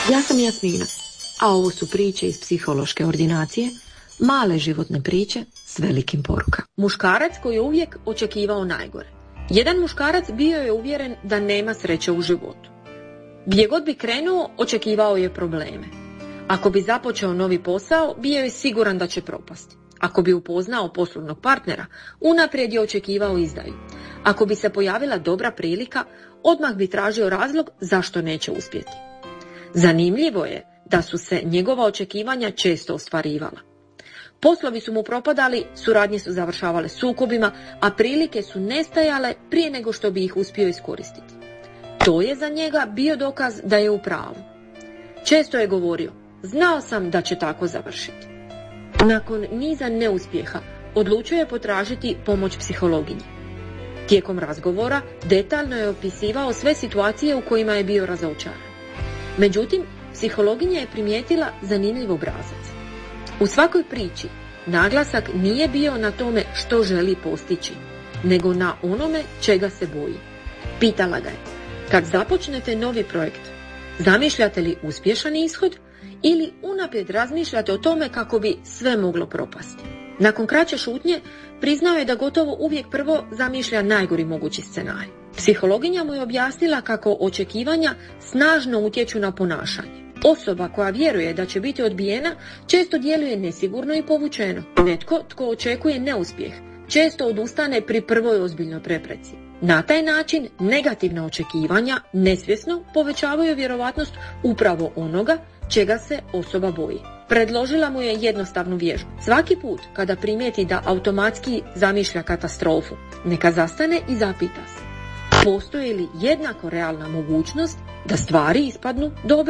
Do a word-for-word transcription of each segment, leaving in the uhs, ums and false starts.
Ja sam Jasmina, a ovo su priče iz psihološke ordinacije, male životne priče s velikim porukama. Muškarac koji je uvijek očekivao najgore. Jedan muškarac bio je uvjeren da nema sreće u životu. Gdje god bi krenuo, očekivao je probleme. Ako bi započeo novi posao, bio je siguran da će propasti. Ako bi upoznao poslovnog partnera, unaprijed je očekivao izdaju. Ako bi se pojavila dobra prilika, odmah bi tražio razlog zašto neće uspjeti. Zanimljivo je da su se njegova očekivanja često ostvarivala. Poslovi su mu propadali, suradnje su završavale sukobima, a prilike su nestajale prije nego što bi ih uspio iskoristiti. To je za njega bio dokaz da je u pravu. Često je govorio, znao sam da će tako završiti. Nakon niza neuspjeha, odlučio je potražiti pomoć psihologinje. Tijekom razgovora detaljno je opisivao sve situacije u kojima je bio razočaran. Međutim, psihologinja je primijetila zanimljiv obrazac. U svakoj priči naglasak nije bio na tome što želi postići, nego na onome čega se boji. Pitala ga je, kad započnete novi projekt, zamišljate li uspješan ishod ili unaprijed razmišljate o tome kako bi sve moglo propasti? Nakon kraće šutnje, priznao je da gotovo uvijek prvo zamišlja najgori mogući scenarij. Psihologinja mu je objasnila kako očekivanja snažno utječu na ponašanje. Osoba koja vjeruje da će biti odbijena često djeluje nesigurno i povučeno. Netko tko očekuje neuspjeh često odustane pri prvoj ozbiljnoj prepreci. Na taj način negativna očekivanja nesvjesno povećavaju vjerovatnost upravo onoga čega se osoba boji. Predložila mu je jednostavnu vježbu. Svaki put kada primijeti da automatski zamišlja katastrofu, neka zastane i zapita se, postoji li jednako realna mogućnost da stvari ispadnu dobro?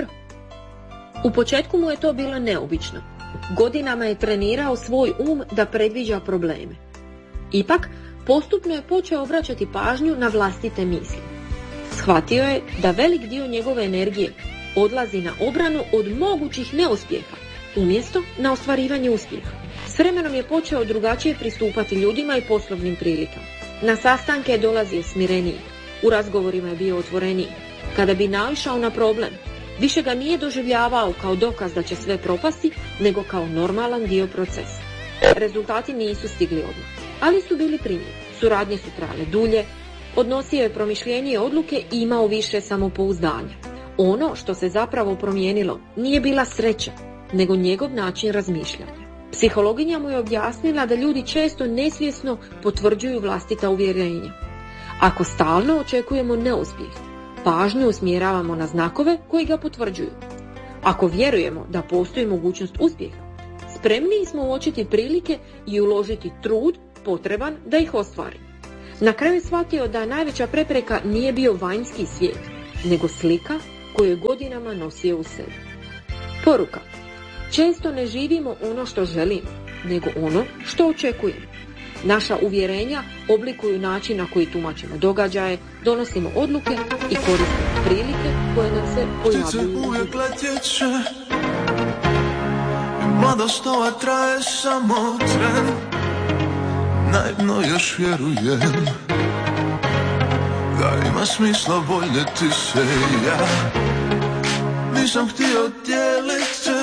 U početku mu je to bilo neobično. Godinama je trenirao svoj um da predviđa probleme. Ipak, postupno je počeo obraćati pažnju na vlastite misli. Shvatio je da velik dio njegove energije odlazi na obranu od mogućih neuspjeha, umjesto na ostvarivanje uspjeha. S vremenom je počeo drugačije pristupati ljudima i poslovnim prilikama. Na sastanke je dolazio smireniji, u razgovorima je bio otvoreniji. Kada bi naišao na problem, više ga nije doživljavao kao dokaz da će sve propasti, nego kao normalan dio procesa. Rezultati nisu stigli odmah, ali su bili primjeri. Suradnje su trajale dulje, odnosio je promišljenije odluke i imao više samopouzdanja. Ono što se zapravo promijenilo nije bila sreća, nego njegov način razmišljanja. Psihologinja mu je objasnila da ljudi često nesvjesno potvrđuju vlastita uvjerenja. Ako stalno očekujemo neuspjeh, pažnju usmjeravamo na znakove koji ga potvrđuju. Ako vjerujemo da postoji mogućnost uspjeha, spremniji smo uočiti prilike i uložiti trud potreban da ih ostvari. Na kraju je shvatio da najveća prepreka nije bio vanjski svijet, nego slika koju je godinama nosio u sebi. Poruka. Često ne živimo ono što želimo, nego ono što očekujemo. Naša uvjerenja oblikuju način na koji tumačimo događaje, donosimo odluke i koristimo prilike koje nam se pojavljuju. Uvijek letjeće, mladost ova traje samo tren, naivno još vjerujem da ima smisla voljeti se ja. Nisam htio dijelit te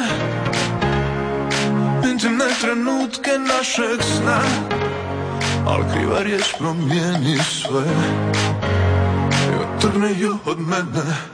intimne trenutke našeg sna, al kriva riječ promijeni sve i otrgni ju od mene.